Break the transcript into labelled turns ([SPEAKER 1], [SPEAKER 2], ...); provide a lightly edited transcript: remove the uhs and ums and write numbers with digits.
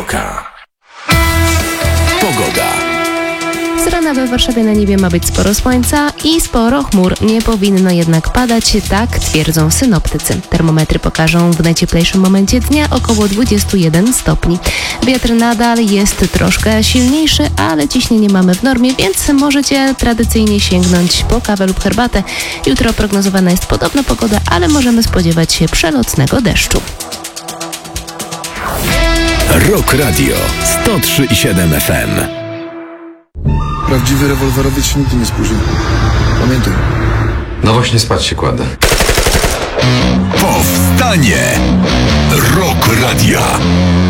[SPEAKER 1] rocka. Pogoda.
[SPEAKER 2] Z rana we Warszawie na niebie ma być sporo słońca i sporo chmur. Nie powinno jednak padać, tak twierdzą synoptycy. Termometry pokażą w najcieplejszym momencie dnia około 21 stopni. Wiatr nadal jest troszkę silniejszy, ale ciśnienie mamy w normie, więc możecie tradycyjnie sięgnąć po kawę lub herbatę. Jutro prognozowana jest podobna pogoda, ale możemy spodziewać się przelotnego deszczu.
[SPEAKER 1] Rock Radio 103,7 FM.
[SPEAKER 3] Prawdziwy rewolwerowiec się nigdy nie spóźni. Pamiętaj.
[SPEAKER 4] No właśnie spać się kładę.
[SPEAKER 1] Powstanie Rock Radia.